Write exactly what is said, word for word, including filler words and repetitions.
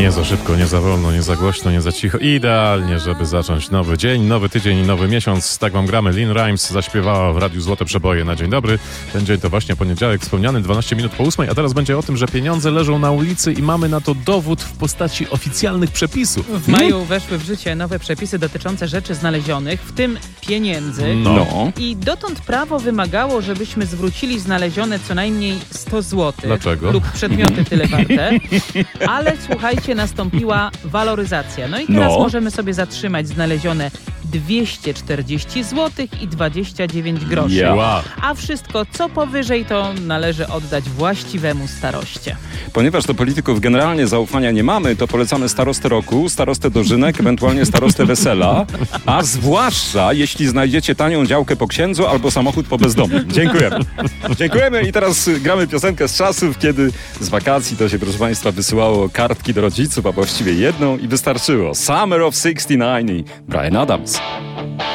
Nie za szybko, nie za wolno, nie za głośno, nie za cicho. Idealnie, żeby zacząć nowy dzień, nowy tydzień i nowy miesiąc. Tak wam gramy. Lynn Rimes zaśpiewała w Radiu Złote Przeboje na dzień dobry. Ten dzień to właśnie poniedziałek wspomniany, dwanaście minut po ósmej, a teraz będzie o tym, że pieniądze leżą na ulicy i mamy na to dowód w postaci oficjalnych przepisów. W maju weszły w życie nowe przepisy dotyczące rzeczy znalezionych, w tym pieniędzy. No. I dotąd prawo wymagało, żebyśmy zwrócili znalezione co najmniej sto złotych. Dlaczego? Lub przedmioty tyle warte. Ale słuchajcie, nastąpiła waloryzacja. No i teraz No. możemy sobie zatrzymać znalezione dwieście czterdzieści złotych i dwadzieścia dziewięć groszy. Ja. Wow. A wszystko, co powyżej, to należy oddać właściwemu staroście. Ponieważ do polityków generalnie zaufania nie mamy, to polecamy starostę roku, starostę dożynek, ewentualnie starostę wesela, a zwłaszcza jeśli znajdziecie tanią działkę po księdzu albo samochód po bezdomnym. Dziękujemy. Dziękujemy i teraz gramy piosenkę z czasów, kiedy z wakacji to się, proszę Państwa, wysyłało kartki do rodziców, a właściwie jedną i wystarczyło. Summer of sixty-nine i Bryan Adams.